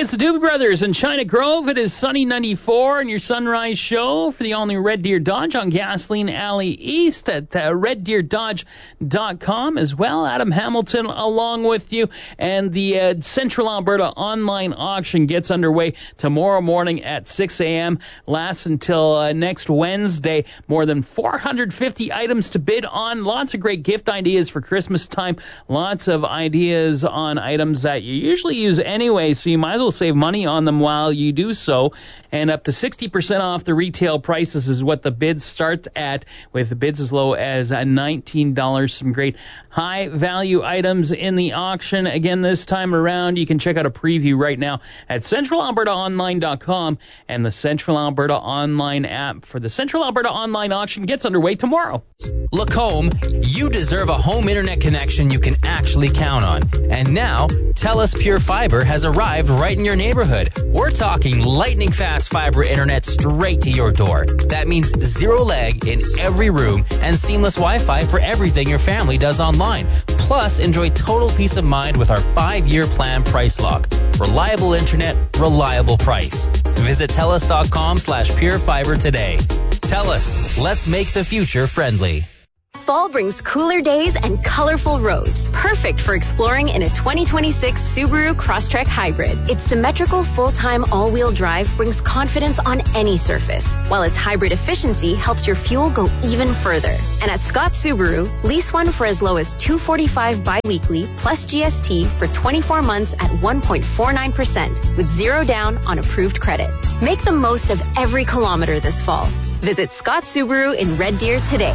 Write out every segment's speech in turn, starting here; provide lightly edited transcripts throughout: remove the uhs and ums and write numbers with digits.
It's the Doobie Brothers in China Grove. It is Sunny 94 and your Sunrise Show for the all-new Red Deer Dodge on Gasoline Alley East at reddeerdodge.com as well. Adam Hamilton along with you. And the Central Alberta online auction gets underway tomorrow morning at 6 a.m. Lasts until next Wednesday. More than 450 items to bid on. Lots of great gift ideas for Christmas time. Lots of ideas on items that you usually use anyway, so you might as well save money on them while you do so. And up to 60% off the retail prices is what the bids start at, with the bids as low as $19. Some great high-value items in the auction. Again, this time around, you can check out a preview right now at CentralAlbertaOnline.com, and the Central Alberta Online app for the Central Alberta Online auction gets underway tomorrow. Lacombe, you deserve a home internet connection you can actually count on. And now, TELUS Pure Fiber has arrived right in your neighborhood. We're talking lightning-fast fiber internet straight to your door. That means zero lag in every room and seamless Wi-Fi for everything your family does online. Plus, enjoy total peace of mind with our 5-year plan price lock. Reliable internet, reliable price. Visit TELUS.com/purefiber today. TELUS, let's make the future friendly. Fall brings cooler days and colorful roads, perfect for exploring in a 2026 Subaru Crosstrek Hybrid. Its symmetrical full-time all-wheel drive brings confidence on any surface, while its hybrid efficiency helps your fuel go even further. And at Scott Subaru, lease one for as low as $245 bi-weekly plus GST for 24 months at 1.49% with zero down on approved credit. Make the most of every kilometer this fall. Visit Scott Subaru in Red Deer today.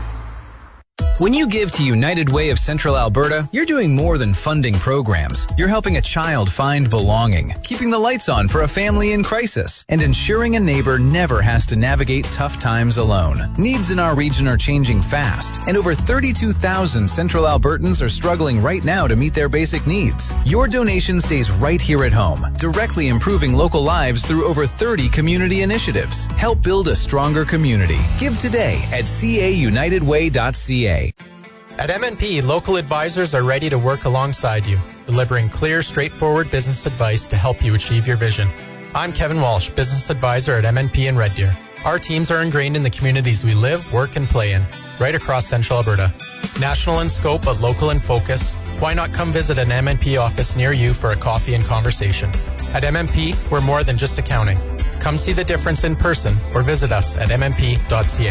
When you give to United Way of Central Alberta, you're doing more than funding programs. You're helping a child find belonging, keeping the lights on for a family in crisis, and ensuring a neighbor never has to navigate tough times alone. Needs in our region are changing fast, and over 32,000 Central Albertans are struggling right now to meet their basic needs. Your donation stays right here at home, directly improving local lives through over 30 community initiatives. Help build a stronger community. Give today at caunitedway.ca. At MNP, local advisors are ready to work alongside you, delivering clear, straightforward business advice to help you achieve your vision. I'm Kevin Walsh, business advisor at MNP in Red Deer. Our teams are ingrained in the communities we live, work, and play in, right across Central Alberta. National in scope, but local in focus. Why not come visit an MNP office near you for a coffee and conversation? At MNP, we're more than just accounting. Come see the difference in person or visit us at mmp.ca.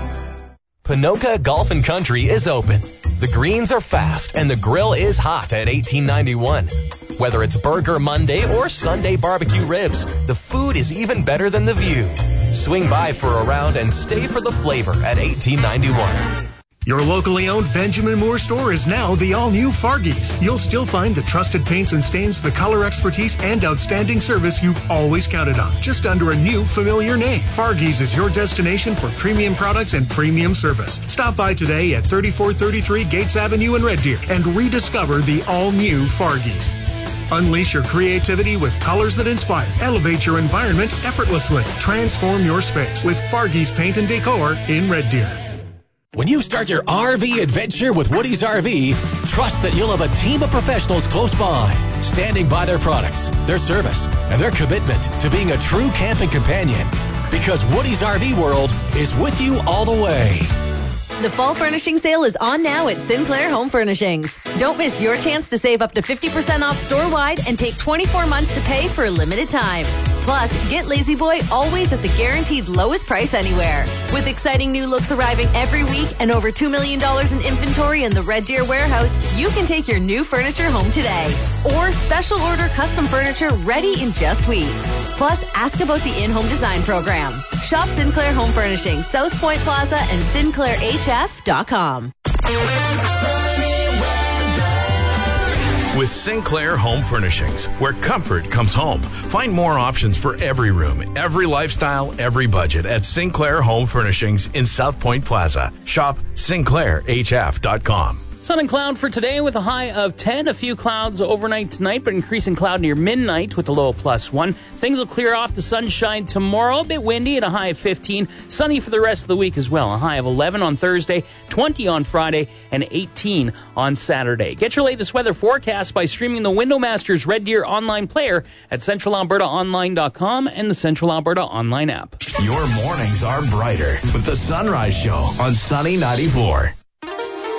Ponoka Golf and Country is open. The greens are fast and the grill is hot at 1891. Whether it's Burger Monday or Sunday barbecue ribs, the food is even better than the view. Swing by for a round and stay for the flavor at 1891. Your locally owned Benjamin Moore store is now the all-new Fargies. You'll still find the trusted paints and stains, the color expertise, and outstanding service you've always counted on, just under a new familiar name. Fargies is your destination for premium products and premium service. Stop by today at 3433 Gates Avenue in Red Deer and rediscover the all-new Fargies. Unleash your creativity with colors that inspire. Elevate your environment effortlessly. Transform your space with Fargies Paint and Decor in Red Deer. When you start your RV adventure with Woody's RV, trust that you'll have a team of professionals close by, standing by their products, their service, and their commitment to being a true camping companion. Because Woody's RV World is with you all the way. The fall furnishing sale is on now at Sinclair Home Furnishings. Don't miss your chance to save up to 50% off store-wide and take 24 months to pay for a limited time. Plus, get Lazy Boy always at the guaranteed lowest price anywhere. With exciting new looks arriving every week and over $2 million in inventory in the Red Deer warehouse, you can take your new furniture home today. Or special order custom furniture ready in just weeks. Plus, ask about the in-home design program. Shop Sinclair Home Furnishings, South Point Plaza, and SinclairHF.com. With Sinclair Home Furnishings, where comfort comes home. Find more options for every room, every lifestyle, every budget at Sinclair Home Furnishings in South Point Plaza. Shop SinclairHF.com. Sun and cloud for today with a high of 10. A few clouds overnight tonight, but increasing cloud near midnight with a low of +1. Things will clear off to sunshine tomorrow. A bit windy at a high of 15. Sunny for the rest of the week as well. A high of 11 on Thursday, 20 on Friday, and 18 on Saturday. Get your latest weather forecast by streaming the Windowmasters Red Deer online player at centralalbertaonline.com and the Central Alberta online app. Your mornings are brighter with the Sunrise Show on Sunny 94.